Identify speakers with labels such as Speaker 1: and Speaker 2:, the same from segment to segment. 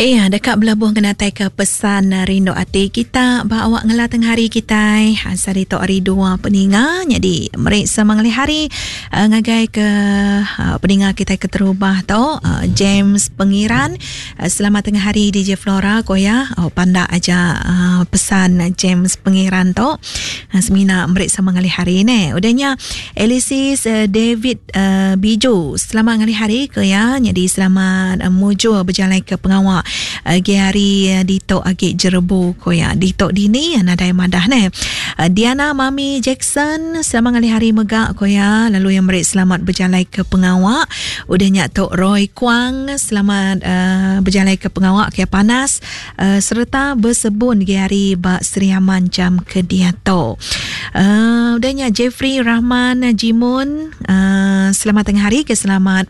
Speaker 1: Dekat belabuh kenatai ke pesan rindu hati kita bawa ngelah tengah hari kita asari tok hari dua peninga jadi merik semangali hari ngagai ke peninga kita ke terubah tok James Pengiran. Selamat tengah hari DJ Flora koya panda aja pesan James Pengiran tok semina merik semangali hari ni udahnya Elisis David Bijo selamat ngali hari ke ya jadi selamat mujo berjalan ke pengawal hari Dito agak Jerebo koya Dito dini nadai madah ne Diana Mami Jackson selamat ngali hari megak koya lalu yang merik selamat berjalan ke pengawak udahnya Tok Roy Kwang selamat berjalan ke pengawak ke panas serta bersebun hari Bak Seriaman jam ke Diato udahnya Jeffrey Rahman Jimun selamat tengah hari ke selamat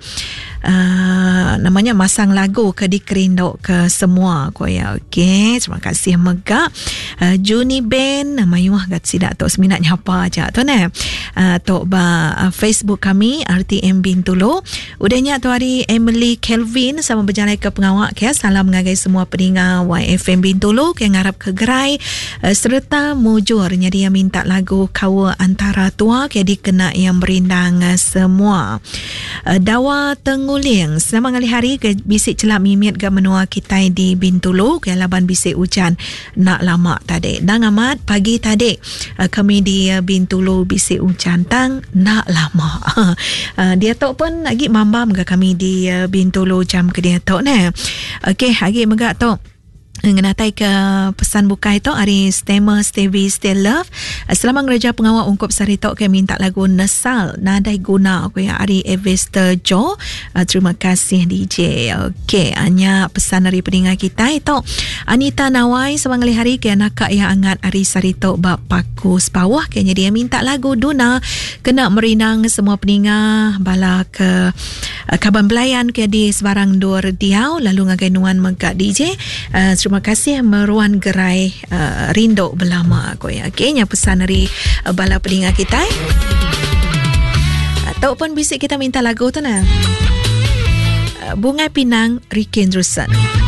Speaker 1: namanya masang lagu ke dikerindok ke semua koya okey terima kasih megak Juni Ben mayuah gat sidak tok seminatnya apa aja tu ne tok ba Facebook kami RTM Bintulu udahnya tu hari Emily Kelvin sama berjalan ke pengawak ke salam ngagai semua pendengar YFM Bintulu ke ngarap ke gerai serta mujur jadi yang minta lagu kawa antara tua ke dikena yang berindang semua Dawa Tenguling selamat ngali hari ke bisik celak mimit ke menua kita di Bintulu ke laban bisik hujan nak lama tadi dan amat pagi tadi kami di Bintulu bisik hujan tang nak lama dia tok pun lagi mambam ke kami di Bintulu jam ke dia tok ne okey lagi megak tok ngenatai ke pesan bukai tok hari Stemmer Stevie Still Love selamat gereja pengawal ungkup sari tok ke minta lagu Nesal nadai guna aku ya hari Evester Jo terima kasih DJ okey hanya pesan dari pendengar kita itu Anita Nawai semangali hari ke anak yang angat hari sari tok bab paku sepawah ke dia minta lagu Duna kena merinang semua pendengar bala ke kaban belayan ke di sebarang dua diau lalu ngagai nuan megak DJ terima kasih meruan gerai rindu belama aku ya okeynya pesan dari bala pendengar kita ataupun bisik kita minta lagu tu nah Bunga Pinang Ricky Andrewson.